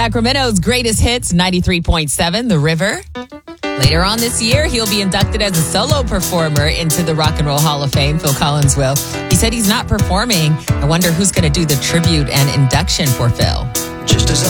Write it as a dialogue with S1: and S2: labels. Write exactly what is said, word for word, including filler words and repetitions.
S1: Sacramento's greatest hits, ninety-three point seven, The River. Later on this year, he'll be inducted as a solo performer into the Rock and Roll Hall of Fame. Phil Collins will. He said he's not performing. I wonder who's going to do the tribute and induction for Phil.
S2: Just as